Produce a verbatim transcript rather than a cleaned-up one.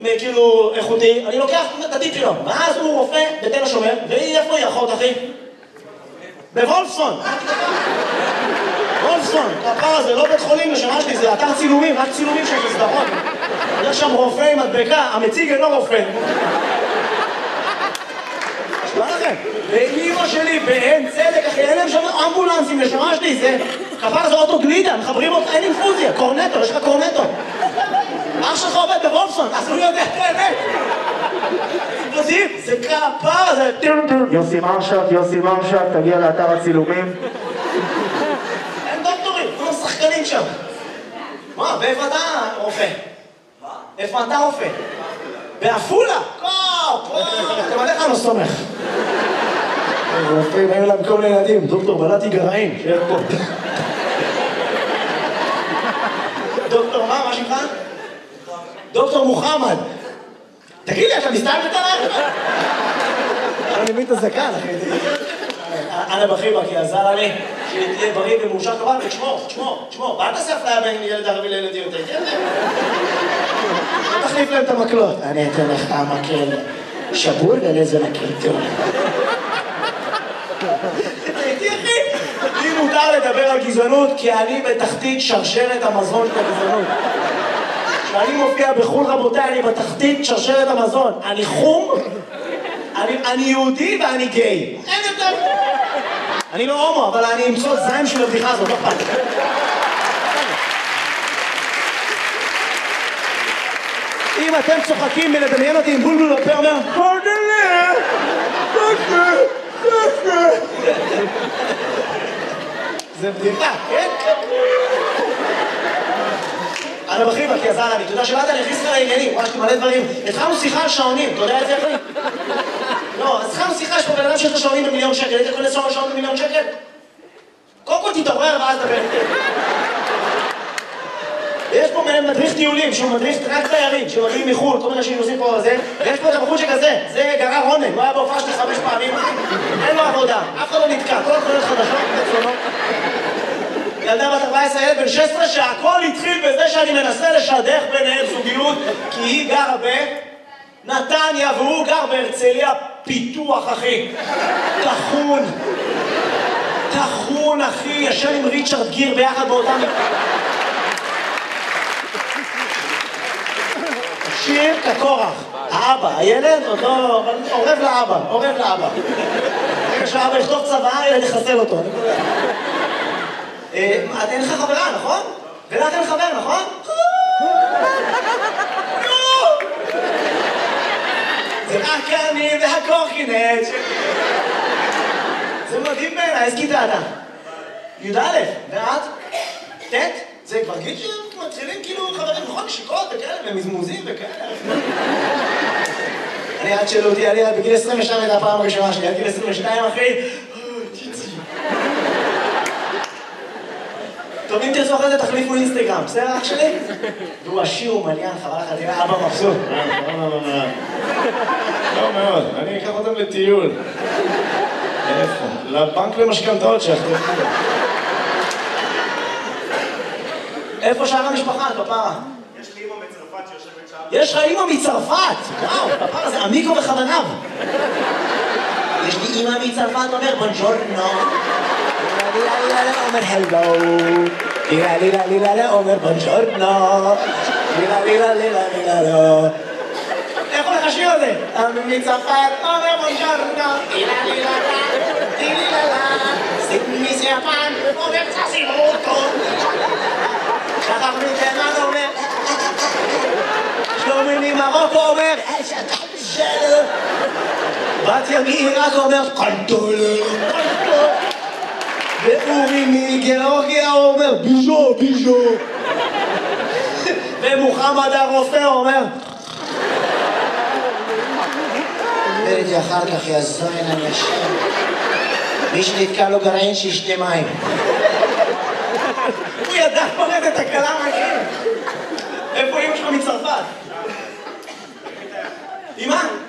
כאילו איכותי, אני לוקח את הטיפ שלו, ואז הוא רופא בתל השומר, והיא איפה היא אחות אחי? בוולפסון! וולפסון, הפער הזה לא בית חולים לשמה שלי, זה אתר צילומים, רק צילומים של סדרות. יש שם רופא עם מדבקה, המציג אינו רופא. שמה לכם? ואימא שלי בעין צדק, אחי, אין להם שם אמבולנסים לשמה שלי, זה כפר זה אוטו גלידה, מחברים אותך, אין אינפוזיה, קורנטו, יש לך קורנטו. אח שלך עובד בוולפסון, אז הוא יודע את האמת. זה כפר, זה... יוסי מרשק, יוסי מרשק, תגיע לאתר הצילומים. אין דוקטורים, כולם שחקנים שם. מה, באיפה אתה רופא? מה? איפה אתה רופא? באפולה? קופ! אתם עליך לא סומך. רופאים, היו להם כל מיני ילדים, דוקטור בלעתי גרעין, שיהיה פה. דוקטור מה, מה שלך? דוקטור מוחמד. תגיד לי, אתה מסתיים בתנ"ך? אני מבין את הזקן, אחי. אנה בחיבה, כי עזר לי שתהיה בריא ומאושר כבל, ותשמור, תשמור, תשמור. ואל תעשה אפליה בין ילד ערבי לילד יהודי. לא תחליף להם את המקלות. אני אתן לך המקל שבור ולזה מקל טוב. תראי, אחי, לי מותר לדבר על גזענות, כי אני בתחתית שרשרת המזון של הגזענות. כשאני מופיע בחול רבותיי, אני בתחתית שרשרת המזון. אני חום, אני, אני יהודי ואני גיי. אין יותר. אני לא הומו, אבל אני אמצוא זיים של הבדיחה הזאת, לא פעם. אם אתם צוחקים מלדמיין אותי עם בולבול בפה, אומר, פרדלה, פרדלה, פרדלה. זה בדיחה, כן? אנה בחיבה, כי עזר לי, אתה יודע שבאת להכניס לך לעניינים, ממש מלא דברים. התחלנו שיחה על שעונים, אתה יודע את זה אחי? לא, אז התחלנו שיחה, יש פה בן אדם שיש לו שעונים במיליון שקל, היית קונה שעון במיליון שקל? קודם כל תתעורר ואז דבר. ויש פה מדריך טיולים, שהוא מדריך רק תיירים, שמגיעים מחו"ל, כל מיני אנשים נוסעים פה וזה, ויש פה את הבחור שכזה, זה גרר עונג, הוא היה בהופעה שלי חמש פעמים, אין לו עבודה, אף אחד לא נתקע, כל התחולות חדשות, אצלנו. ילדה בת ארבע עשרה, ילד בן שש עשרה, שהכל התחיל בזה שאני מנסה לשדך ביניהם זוגיות, כי היא גרה בנתניה והוא גר בהרצליה, פיתוח אחי, תחון, תחון אחי, ישן עם ריצ'רד גיר ביחד באותם... שיר כקורח, האבא, הילד עוד לא... עורב לאבא, עורב לאבא. רגע שהאבא יכתוב צבא, הילד יחסל אותו. אין לך חברה, נכון? ולך אין חבר, נכון? זה רק אני והקורקינט. זה מדהים בעיניי, איזה כיתה אתה? י"א, ואת? ט'? זה כבר גיל שמתחילים כאילו חברים נכון נשיקות וכאלה, ומזמוזים וכאלה. אני עד שאלו אותי, אני בגיל עשרים ושתיים הייתה הפעם הראשונה שלי, עד גיל עשרים ושתיים אחי, טוב, אם תרצו אחרי זה תחליפו אינסטגרם, בסדר אח שלי? והוא עשיר ומליין, חבל לך, תראה אבא מבסוט. לא מאוד, אני אקח אותם לטיול. איפה? לבנק למשכנתאות שאחתם. איפה שאר המשפחה, פפרה? יש לי אמא מצרפת שיושבת שם. יש לך אמא מצרפת! וואו, פפרה זה עמיקו בכווניו. יש לי אמא מצרפת, אומר בונג'ורנו. אומר הלו. לילה לילה לילה אומר בונג'ורנו. לילה לילה לילה לילה לא. איך הולך השיר הזה? אמא מצרפת, אומר בונג'ורנו. לילה לילה לילה לילה. סיפני סיאפן, אומר צסימוטו. שכח מתימן אומר שלומי ממרוקו אומר שלום בת ימי רק אומר קנטולה ואורי מגיאורגיה אומר ביז'ו ביז'ו ומוחמד הרופא אומר וראיתי אחר כך יזוין אני אשם מי שנתקע לו גרעין שישתה מים הוא ידע פורט את הקלה מהכם. איפה אמא שלך מצרפת? אמא?